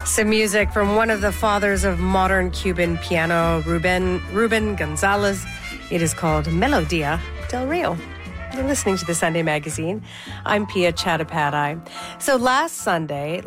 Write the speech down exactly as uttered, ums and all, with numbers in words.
Some music from one of the fathers of modern Cuban piano, Ruben, Ruben Gonzalez. It is called Melodia del Rio. You're listening to the Sunday Magazine. I'm Pia Chattopadhyay. So last Sunday,